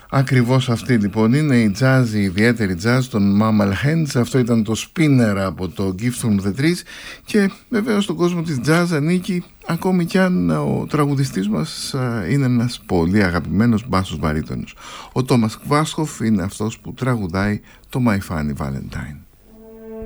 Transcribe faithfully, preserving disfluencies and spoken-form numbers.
Ακριβώς αυτή λοιπόν είναι η jazz, η ιδιαίτερη jazz των Mammal Hands. Αυτό ήταν το Spinner από το Gift from the Trees. Και βεβαίως στον κόσμο της jazz ανήκει, ακόμη κι αν ο τραγουδιστής μας είναι ένας πολύ αγαπημένος μπάσος βαρύτονος. Ο Τόμας Κβάσχοφ είναι αυτός που τραγουδάει το My Funny Valentine.